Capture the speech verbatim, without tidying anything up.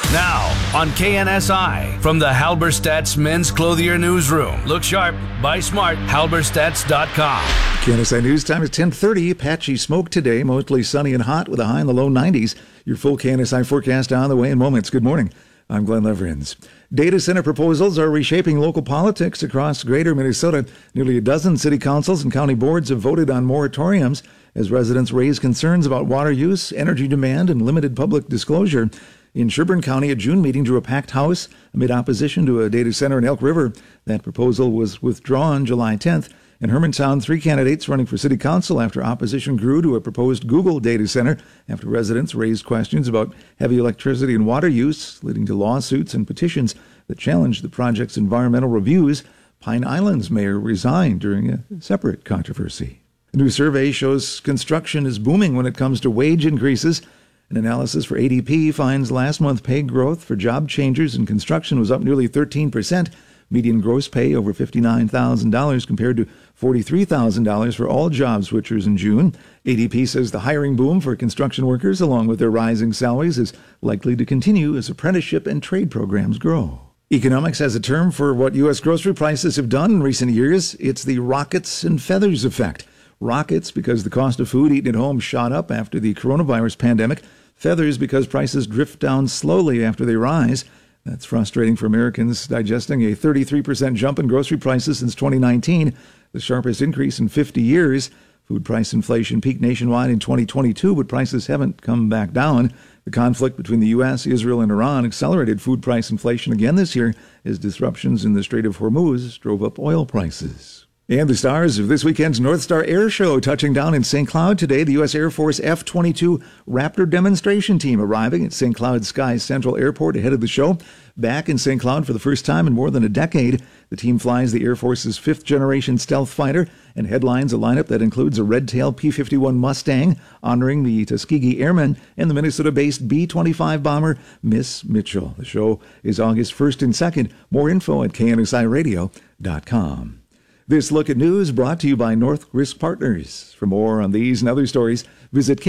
Now, on K N S I, from the Halberstadt's Men's Clothier Newsroom. Look sharp, buy smart, halberstadts dot com. K N S I News time is ten thirty. Patchy smoke today, mostly sunny and hot with a high in the low nineties. Your full K N S I forecast on the way in moments. Good morning. I'm Glenn Leverins. Data center proposals are reshaping local politics across greater Minnesota. Nearly a dozen city councils and county boards have voted on moratoriums as residents raise concerns about water use, energy demand, and limited public disclosure. In Sherburne County, a June meeting drew a packed house amid opposition to a data center in Elk River. That proposal was withdrawn July tenth. In Hermantown, three candidates running for city council after opposition grew to a proposed Google data center after residents raised questions about heavy electricity and water use, leading to lawsuits and petitions that challenged the project's environmental reviews. Pine Island's mayor resigned during a separate controversy. A new survey shows construction is booming when it comes to wage increases. An analysis for A D P finds last month pay growth for job changers in construction was up nearly thirteen percent. Median gross pay over fifty-nine thousand dollars compared to forty-three thousand dollars for all job switchers in June. A D P says the hiring boom for construction workers, along with their rising salaries, is likely to continue as apprenticeship and trade programs grow. Economics has a term for what U S grocery prices have done in recent years. It's the rockets and feathers effect. Rockets because the cost of food eaten at home shot up after the coronavirus pandemic. Feathers because prices drift down slowly after they rise. That's frustrating for Americans digesting a thirty-three percent jump in grocery prices since twenty nineteen, the sharpest increase in fifty years. Food price inflation peaked nationwide in twenty twenty-two, but prices haven't come back down. The conflict between the U S, Israel, and Iran accelerated food price inflation again this year as disruptions in the Strait of Hormuz drove up oil prices. And the stars of this weekend's North Star Air Show touching down in Saint Cloud today. The U S Air Force F twenty-two Raptor demonstration team arriving at Saint Cloud Sky Central Airport ahead of the show. Back in Saint Cloud for the first time in more than a decade, the team flies the Air Force's fifth-generation stealth fighter and headlines a lineup that includes a red-tail P fifty-one Mustang, honoring the Tuskegee Airmen, and the Minnesota-based B twenty-five bomber, Miss Mitchell. The show is August first and second. More info at K N S I radio dot com. This Look at News brought to you by North Risk Partners. For more on these and other stories, visit